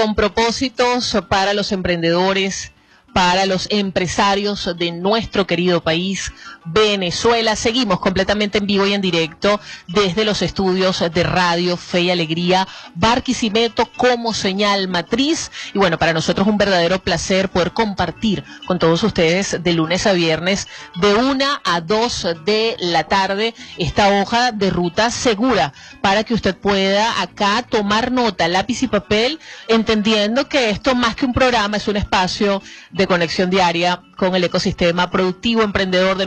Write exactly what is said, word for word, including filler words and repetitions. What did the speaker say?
Con propósitos para los emprendedores, para los empresarios de nuestro querido país, Venezuela. Seguimos completamente en vivo y en directo desde los estudios de Radio Fe y Alegría, Barquisimeto como señal matriz. Y bueno, para nosotros un verdadero placer poder compartir con todos ustedes de lunes a viernes, de una a dos de la tarde, esta hoja de ruta segura para que usted pueda acá tomar nota, lápiz y papel, entendiendo que esto más que un programa es un espacio de conexión diaria con el ecosistema productivo emprendedor de